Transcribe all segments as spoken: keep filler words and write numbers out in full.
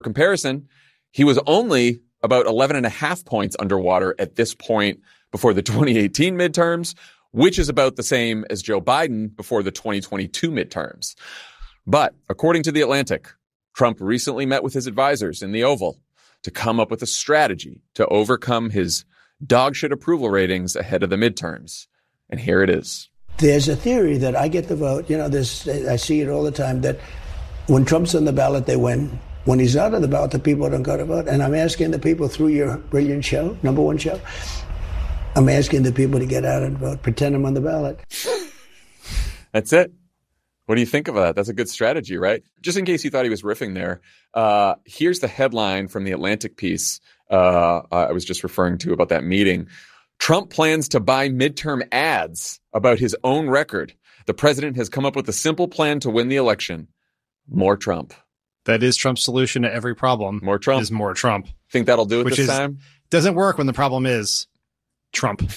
comparison, he was only about eleven and a half points underwater at this point before the twenty eighteen midterms, which is about the same as Joe Biden before the twenty twenty-two midterms. But according to The Atlantic, Trump recently met with his advisors in the Oval to come up with a strategy to overcome his dogshit approval ratings ahead of the midterms. And here it is. There's a theory that I get the vote. You know, there's, I see it all the time, that when Trump's on the ballot, they win. When he's not on the ballot, the people don't go to vote. And I'm asking the people through your brilliant show, number one show, I'm asking the people to get out and vote. Pretend I'm on the ballot. That's it. What do you think of that? That's a good strategy, right? Just in case you thought he was riffing there, uh, here's the headline from the Atlantic piece uh, I was just referring to about that meeting. Trump plans to buy midterm ads about his own record. The president has come up with a simple plan to win the election. More Trump. That is Trump's solution to every problem. More Trump. Is more Trump. Think that'll do it Which this is, time? Doesn't work when the problem is Trump.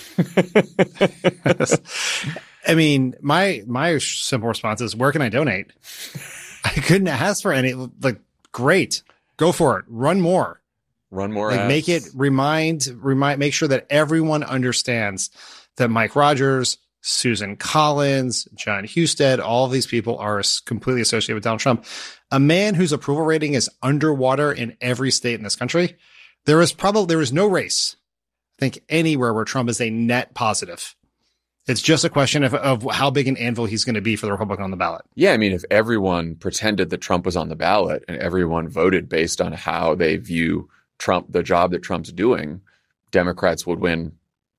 I mean, my my simple response is, where can I donate? I couldn't ask for any. Like, great, go for it. Run more. Run more. Like, ads. make it remind remind. Make sure that everyone understands that Mike Rogers, Susan Collins, John Husted, all of these people are completely associated with Donald Trump. A man whose approval rating is underwater in every state in this country. There is probably there is no race, I think, anywhere where Trump is a net positive. It's just a question of, of how big an anvil he's going to be for the Republican on the ballot. Yeah, I mean, if everyone pretended that Trump was on the ballot and everyone voted based on how they view Trump, the job that Trump's doing, Democrats would win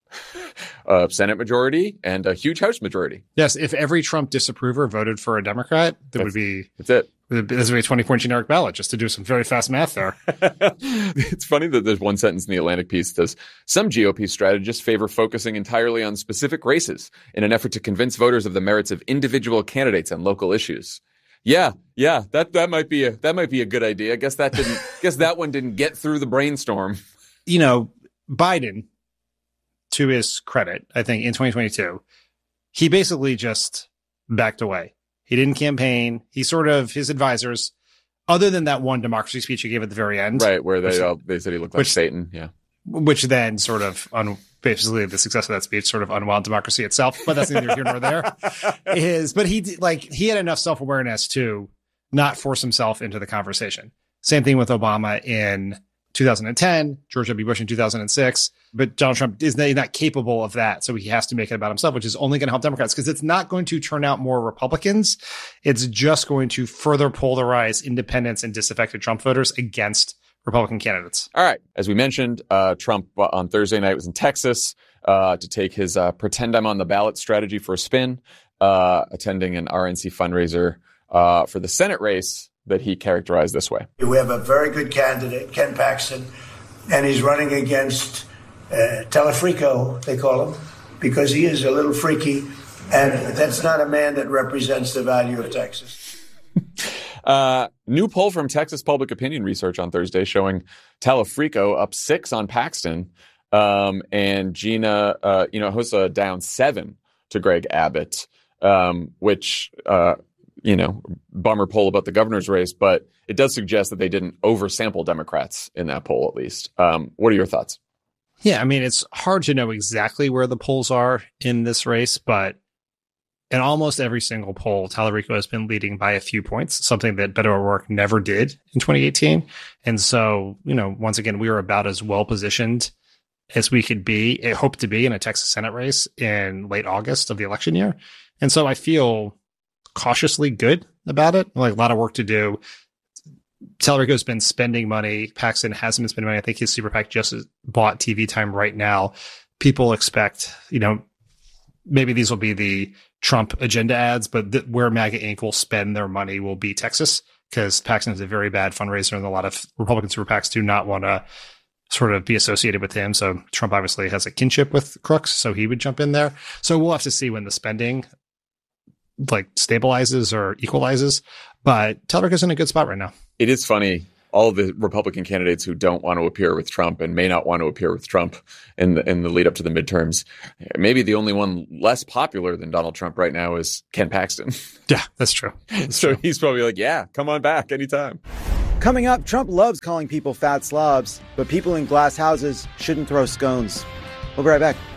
a Senate majority and a huge House majority. Yes, if every Trump disapprover voted for a Democrat, that that's, would be that's it. This would be a twenty-point generic ballot, just to do some very fast math there. It's funny that there's one sentence in the Atlantic piece that says, some G O P strategists favor focusing entirely on specific races in an effort to convince voters of the merits of individual candidates and local issues. Yeah, yeah, that that might be a that might be a good idea. I guess that didn't guess that one didn't get through the brainstorm. You know, Biden, to his credit, I think in twenty twenty-two, he basically just backed away. He didn't campaign. He sort of, his advisors, other than that one democracy speech he gave at the very end. Right, where they which, all, they said he looked like which, Satan. Yeah. Which then sort of, un, basically the success of that speech sort of unwound democracy itself. But that's neither here nor there. Is, but he, like, he had enough self-awareness to not force himself into the conversation. Same thing with Obama in two thousand ten, George W. Bush in two thousand six. But Donald Trump is not capable of that. So he has to make it about himself, which is only going to help Democrats because it's not going to turn out more Republicans. It's just going to further polarize independents and disaffected Trump voters against Republican candidates. All right. As we mentioned, uh, Trump uh, on Thursday night was in Texas uh, to take his uh, pretend I'm on the ballot strategy for a spin, uh, attending an R N C fundraiser uh, for the Senate race that he characterized this way. We have a very good candidate, Ken Paxton, and he's running against uh, Telefrico, they call him, because he is a little freaky, and that's not a man that represents the value of Texas. uh, new poll from Texas Public Opinion Research on Thursday showing Telefrico up six on Paxton, um, and Gina, uh, you know, Hossa down seven to Greg Abbott, um, which, uh, you know, bummer poll about the governor's race, but it does suggest that they didn't oversample Democrats in that poll, at least. Um, what are your thoughts? Yeah, I mean, it's hard to know exactly where the polls are in this race, but in almost every single poll, Talarico has been leading by a few points, something that Beto O'Rourke never did in twenty eighteen. And so, you know, once again, we were about as well positioned as we could be, hope to be in a Texas Senate race in late August of the election year. And so I feel cautiously good about it. Like, a lot of work to do. Talarico's been spending money. Paxton hasn't been spending money. I think his super PAC just bought T V time right now. People expect, you know, maybe these will be the Trump agenda ads, but th- where MAGA Incorporated will spend their money will be Texas, because Paxton is a very bad fundraiser and a lot of Republican super PACs do not want to sort of be associated with him. So Trump obviously has a kinship with Crooks, so he would jump in there. So we'll have to see when the spending like stabilizes or equalizes, but Talarico's in a good spot right now. It is funny. All the Republican candidates who don't want to appear with Trump and may not want to appear with Trump in the, in the lead up to the midterms, maybe the only one less popular than Donald Trump right now is Ken Paxton. Yeah, that's true. That's so true. He's probably like, yeah, come on back anytime. Coming up, Trump loves calling people fat slobs, but people in glass houses shouldn't throw scones. We'll be right back.